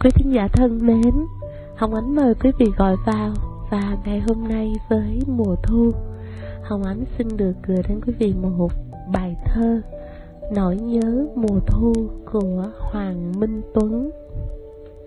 Quý thính giả thân mến, Hồng Ánh mời quý vị gọi vào. Và ngày hôm nay với mùa thu, Hồng Ánh xin được gửi đến quý vị một bài thơ Nỗi nhớ mùa thu của Hoàng Minh Tuấn.